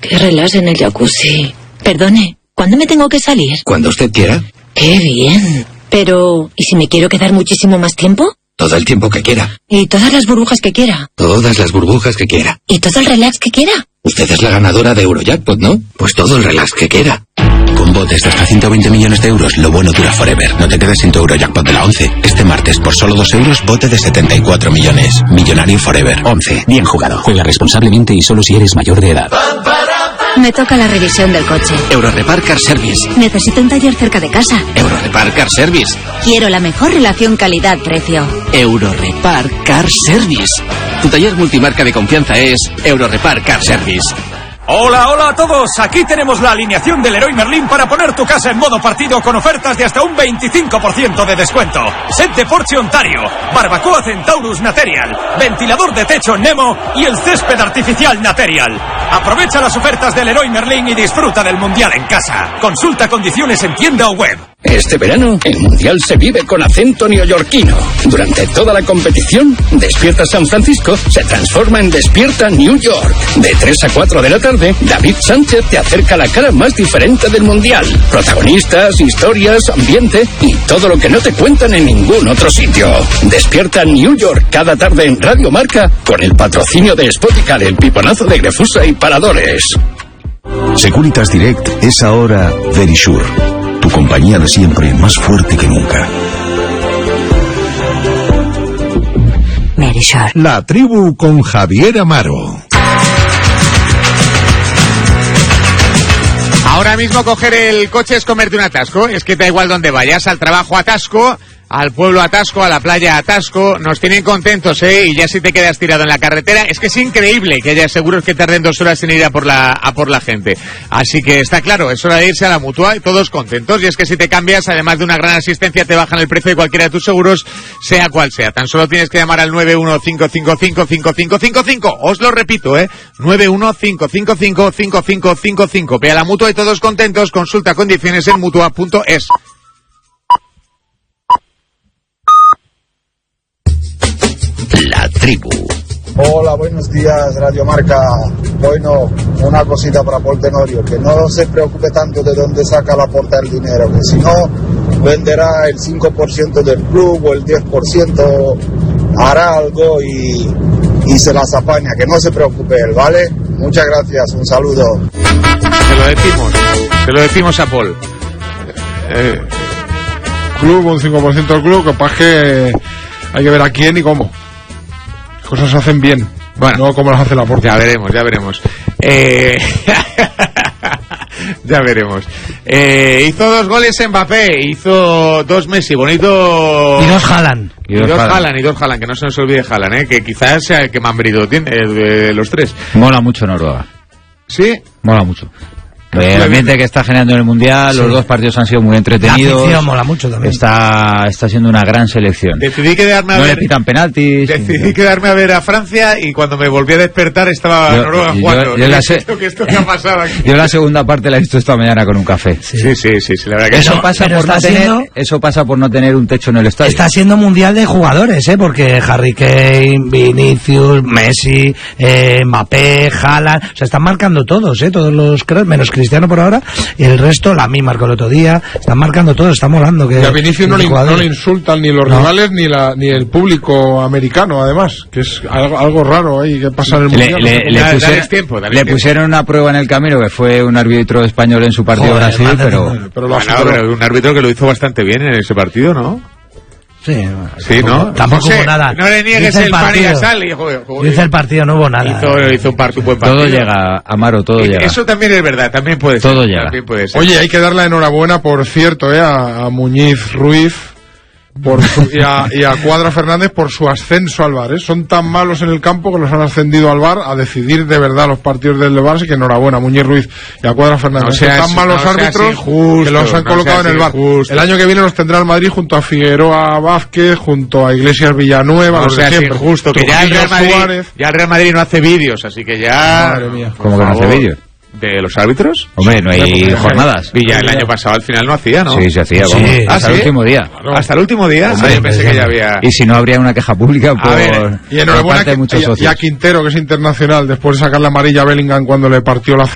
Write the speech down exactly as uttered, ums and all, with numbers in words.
Qué relax en el jacuzzi. Perdone, ¿cuándo me tengo que salir? Cuando usted quiera. Qué bien. Pero, ¿y si me quiero quedar muchísimo más tiempo? Todo el tiempo que quiera. ¿Y todas las burbujas que quiera? Todas las burbujas que quiera. ¿Y todo el relax que quiera? Usted es la ganadora de Eurojackpot, ¿no? Pues todo el relax que quiera. Con botes de hasta ciento veinte millones de euros, lo bueno dura forever. No te quedes sin tu Eurojackpot de la once. Este martes, por solo dos euros, bote de setenta y cuatro millones. Millonario forever. once. Bien jugado. Juega responsablemente y solo si eres mayor de edad. Me toca la revisión del coche. Eurorepar Car Service. Necesito un taller cerca de casa. Eurorepar Car Service. Quiero la mejor relación calidad-precio. Eurorepar Car Service. Tu taller multimarca de confianza es Eurorepar Car Service. Hola, hola a todos. Aquí tenemos la alineación del Leroy Merlin para poner tu casa en modo partido con ofertas de hasta un veinticinco por ciento de descuento. Set de Porsche Ontario, barbacoa Centaurus Material, ventilador de techo Nemo y el césped artificial Material. Aprovecha las ofertas del Leroy Merlin y disfruta del Mundial en casa. Consulta condiciones en tienda o web. Este verano, el Mundial se vive con acento neoyorquino. Durante toda la competición, Despierta San Francisco se transforma en Despierta New York. De tres a cuatro de la tarde, David Sánchez te acerca la cara más diferente del Mundial. Protagonistas, historias, ambiente y todo lo que no te cuentan en ningún otro sitio. Despierta New York cada tarde en Radio Marca con el patrocinio de Spoticar, el piponazo de Grefusa y Paradores. Securitas Direct es ahora Verisure. Tu compañía de siempre, más fuerte que nunca. Verisure. La tribu con Javier Amaro. Ahora mismo coger el coche es comerte un atasco. Es que da igual donde vayas, al trabajo atasco, al pueblo atasco, a la playa atasco. Nos tienen contentos, ¿eh? Y ya si te quedas tirado en la carretera, es que es increíble que haya seguros que tarden dos horas en ir a por la a por la gente. Así que está claro, es hora de irse a la Mutua y todos contentos. Y es que si te cambias, además de una gran asistencia, te bajan el precio de cualquiera de tus seguros, sea cual sea. Tan solo tienes que llamar al nueve uno cinco cinco cinco cinco cinco cinco cinco. Os lo repito, ¿eh? nueve uno cinco cinco cinco cinco cinco cinco cinco. Ve a la Mutua y todos contentos. Consulta condiciones en mutua punto es. La tribu. Hola, buenos días, Radio Marca. Bueno, una cosita para Paul Tenorio, que no se preocupe tanto de dónde saca la porta el dinero, que si no, venderá el cinco por ciento del club o el diez por ciento, hará algo y, y se las apaña, que no se preocupe él, ¿vale? Muchas gracias, un saludo. Se lo decimos, se lo decimos a Paul. Eh, club, un cinco por ciento del club, que pasa que hay que ver a quién y cómo. Cosas se hacen bien, bueno, no como las hace la porta. Ya veremos, ya veremos. Eh... ya veremos. Eh, hizo dos goles Mbappé, hizo dos Messi, bonito. Y dos Haaland. Y dos, y dos Haaland, y dos Haaland, que no se nos olvide Haaland, eh, que quizás sea el que más mérito tiene eh, de los tres. Mola mucho Noruega. ¿Sí? Mola mucho. El ambiente que está generando en el Mundial, sí. Los dos partidos han sido muy entretenidos. La afición mola mucho también. Está, está siendo una gran selección. Decidí quedarme a no ver... le pitan penaltis. Decidí sí. quedarme a ver a Francia y cuando me volví a despertar estaba yo, Noruega jugando. Yo, yo la se... que esto que ha pasado aquí. Yo la segunda parte la he visto esta mañana con un café. Sí, sí, sí, sí, sí la verdad que eso no. pasa por no siendo... tener, eso pasa por no tener un techo en el estadio. Está siendo mundial de jugadores, ¿eh? Porque Harry Kane, Vinicius, Messi, eh, Mbappé, Haaland, o sea, están marcando todos, ¿eh? Todos los cracks, menos Cristiano por ahora. Y el resto, la mí marcó el otro día, están marcando todo, está molando. Que y a Vinicius no le, no le insultan ni los no. rivales ni la ni el público americano, además, que es algo, algo raro ahí que pasa en el Mundial. Le, le, le, pusieron, tiempo, le pusieron una prueba en el camino, que fue un árbitro español en su partido Joder, Brasil, pero... pero, lo bueno, pero un árbitro que lo hizo bastante bien en ese partido, ¿no? Sí, sí, ¿no? Tampoco no hubo nada. No le niegues el, el pan y la sal. Y, joder, joder. Dice el partido, no hubo nada. Hizo, hizo un, par, un buen partido. Todo llega, Amaro, todo y, llega. Eso también es verdad, también puede ser. Todo llega. También puede ser. Oye, hay que darle la enhorabuena, por cierto, eh, a, a Muñiz Ruiz por su, y, a, y a Cuadra Fernández por su ascenso al V A R. ¿eh? Son tan malos en el campo que los han ascendido al V A R a decidir de verdad los partidos del V A R. Así que enhorabuena a Muñiz Ruiz y a Cuadra Fernández. No seas, Son tan malos no árbitros injusto, que los han no colocado en el V A R. Injusto. El año que viene los tendrá el Madrid junto a Figueroa Vázquez, junto a Iglesias Villanueva. No los seas siempre. injusto, que ya el, Real Madrid, ya el Real Madrid no hace vídeos, así que ya... Madre mía. ¿Cómo que no hace vídeos? ¿De los árbitros? Hombre, no hay jornadas. Y ya el año pasado al final no hacía, ¿no? Sí, se hacía, sí. vamos. ¿Ah, hasta sí? el último día. Claro. ¿Hasta el último día? Hombre, ah, yo pensé que ya había... Y si no, habría una queja pública por, ver, y por parte de muchos y, socios. Y a Quintero, que es internacional, después de sacar la amarilla a Bellingham cuando le partió la